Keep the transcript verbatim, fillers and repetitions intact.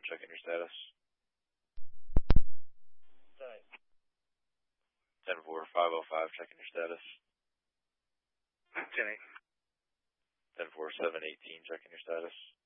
checking your status. ten four five oh five, checking your status. ten eight. ten four seven eighteen, checking your status.